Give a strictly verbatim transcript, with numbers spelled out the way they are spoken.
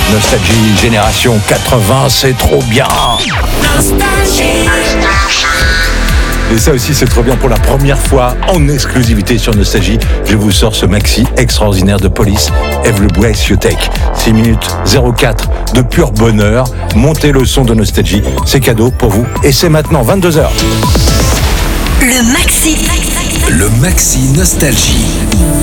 Nostalgie Génération quatre-vingts, c'est trop bien. Et ça aussi, c'est trop bien. Pour la première fois, en exclusivité sur Nostalgie, je vous sors ce maxi extraordinaire de Police, Every Breath You Take. six minutes zéro quatre de pur bonheur. Montez le son de Nostalgie, c'est cadeau pour vous. Et c'est maintenant vingt-deux heures. Le maxi. Le maxi Nostalgie.